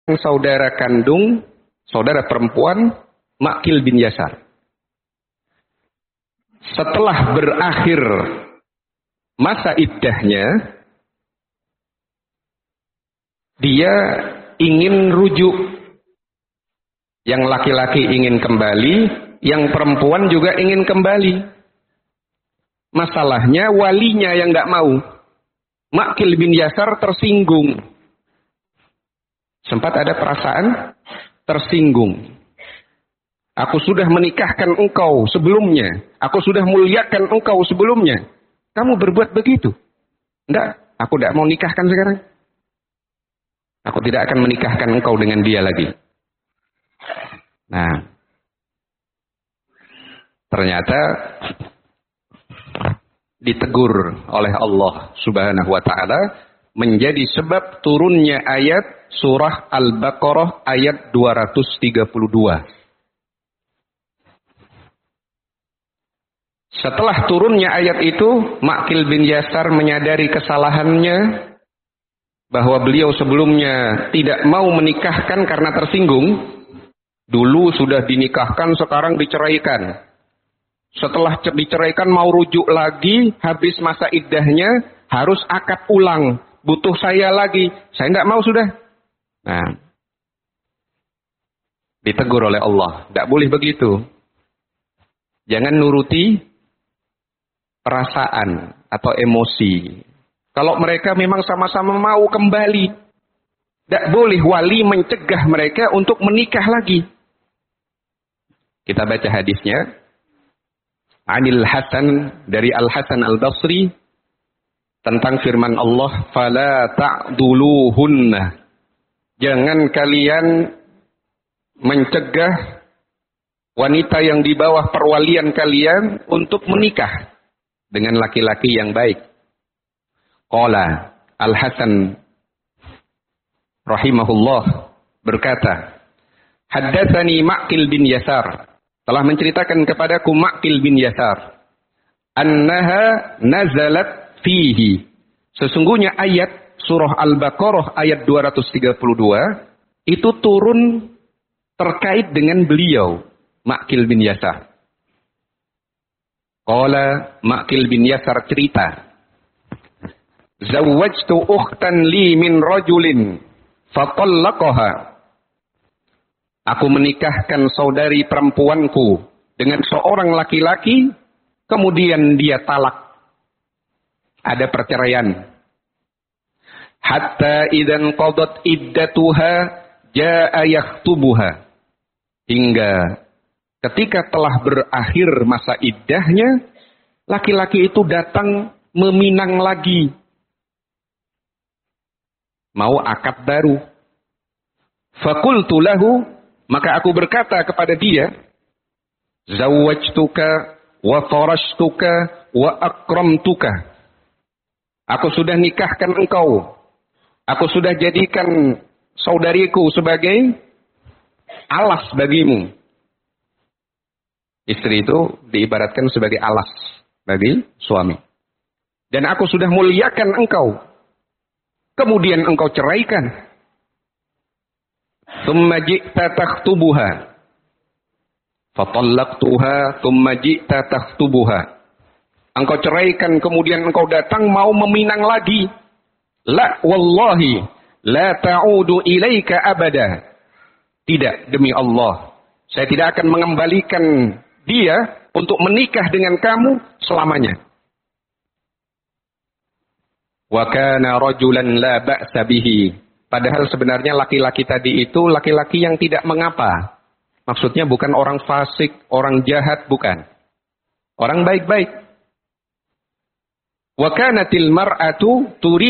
saudara kandung, saudara perempuan Ma'qil bin Yasar. Setelah berakhir masa iddahnya, dia ingin rujuk. Yang laki-laki ingin kembali, yang perempuan juga ingin kembali. Masalahnya walinya yang nggak mau. Ma'qil bin Yasar tersinggung. Sempat ada perasaan tersinggung. Aku sudah menikahkan engkau sebelumnya. Aku sudah muliakan engkau sebelumnya. Kamu berbuat begitu? Enggak, aku tidak mau nikahkan sekarang. Aku tidak akan menikahkan engkau dengan dia lagi. Nah, ternyata ditegur oleh Allah Subhanahu wa taala, menjadi sebab turunnya ayat surah Al-Baqarah ayat 232. Setelah turunnya ayat itu, Ma'qil bin Yasar menyadari kesalahannya, bahwa beliau sebelumnya tidak mau menikahkan karena tersinggung. Dulu sudah dinikahkan, sekarang diceraikan. Setelah diceraikan mau rujuk lagi, habis masa iddahnya, harus akad ulang. Butuh saya lagi. Saya tidak mau sudah. Nah, ditegur oleh Allah. Tidak boleh begitu. Jangan nuruti perasaan atau emosi. Kalau mereka memang sama-sama mau kembali, tidak boleh wali mencegah mereka untuk menikah lagi. Kita baca hadisnya. Anil Hasan, dari Al-Hasan Al-Basri, tentang firman Allah, fala ta'duluhunna. Jangan kalian mencegah wanita yang di bawah perwalian kalian untuk menikah dengan laki-laki yang baik. Qala Al-Hasan rahimahullah berkata, haddatsani Ma'qil bin Yasar, telah menceritakan kepadaku Ma'qil bin Yasar, annaha nazalat fihi, sesungguhnya ayat surah Al-Baqarah ayat 232 itu turun terkait dengan beliau Ma'qil bin Yasar. Qala Ma'qil bin Yasar cerita, zawwajtu ukhtan li min rajulin fatallaqaha. Aku menikahkan saudari perempuanku dengan seorang laki-laki, kemudian dia talak. Ada perceraian. Hatta idzan qadat iddatuha jaa yakhtubuha. Hingga ketika telah berakhir masa iddahnya, laki-laki itu datang meminang lagi. Mau akad baru. Faqultu lahu, maka aku berkata kepada dia, zawwajtuka wa farashtuka wa akramtuka. Aku sudah nikahkan engkau. Aku sudah jadikan saudariku sebagai alas bagimu. Istri itu diibaratkan sebagai alas bagi suami. Dan aku sudah muliakan engkau. Kemudian engkau ceraikan. Thumma ji'ta takhtubuha. Fatallaqtuha thumma ji'ta takhtubuha. Engkau ceraikan, kemudian engkau datang mau meminang lagi. La wallahi la ta'udu ilaika abada. Tidak, demi Allah, saya tidak akan mengembalikan dia untuk menikah dengan kamu selamanya. Wa kana rajulan la ba'sa bihi. Padahal sebenarnya laki-laki tadi itu laki-laki yang tidak mengapa. Maksudnya bukan orang fasik, orang jahat, bukan. Orang baik-baik. Wa kanatil mar'atu turidu